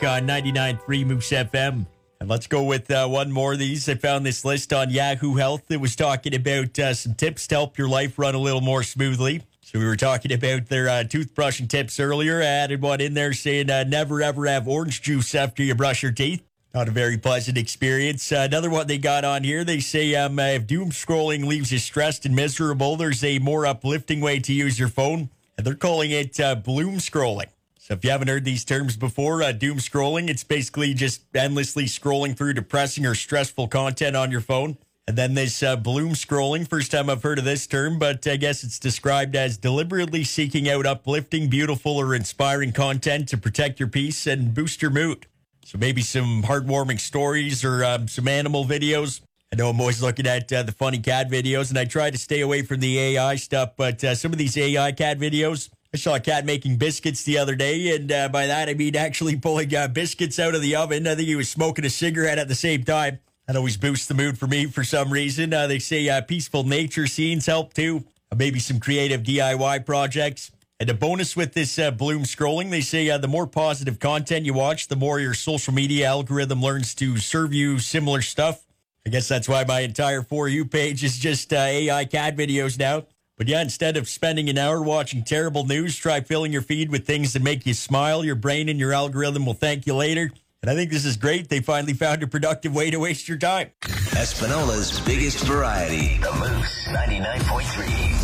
on 99.3 Moose FM. And let's go with one more of these. I found this list on Yahoo Health that was talking about some tips to help your life run a little more smoothly. So we were talking about their toothbrushing tips earlier. I added one in there saying never ever have orange juice after you brush your teeth. Not a very pleasant experience. Another one they got on here, they say if doom scrolling leaves you stressed and miserable, there's a more uplifting way to use your phone. And they're calling it bloom scrolling. So if you haven't heard these terms before, doom scrolling, it's basically just endlessly scrolling through depressing or stressful content on your phone. And then this bloom scrolling, first time I've heard of this term, but I guess it's described as deliberately seeking out uplifting, beautiful, or inspiring content to protect your peace and boost your mood. So maybe some heartwarming stories or some animal videos. I know I'm always looking at the funny cat videos, and I try to stay away from the AI stuff, but some of these AI cat videos, I saw a cat making biscuits the other day, and by that I mean actually pulling biscuits out of the oven. I think he was smoking a cigarette at the same time. That always boosts the mood for me for some reason. They say peaceful nature scenes help too. Maybe some creative DIY projects. And a bonus with this bloom scrolling, they say the more positive content you watch, the more your social media algorithm learns to serve you similar stuff. I guess that's why my entire For You page is just AI cat videos now. But yeah, instead of spending an hour watching terrible news, try filling your feed with things that make you smile. Your brain and your algorithm will thank you later. And I think this is great. They finally found a productive way to waste your time. Espinola's biggest variety. The Moose 99.3.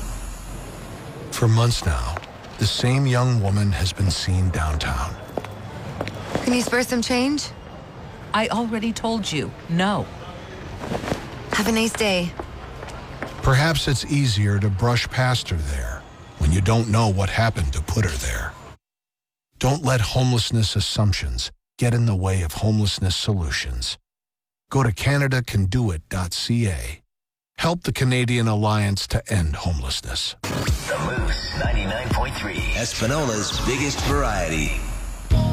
For months now, the same young woman has been seen downtown. Can you spare some change? I already told you, no. Have a nice day. Perhaps it's easier to brush past her there when you don't know what happened to put her there. Don't let homelessness assumptions get in the way of homelessness solutions. Go to CanadaCanDoIt.ca. Help the Canadian Alliance to End Homelessness. The Moose 99.3. Espinola's biggest variety.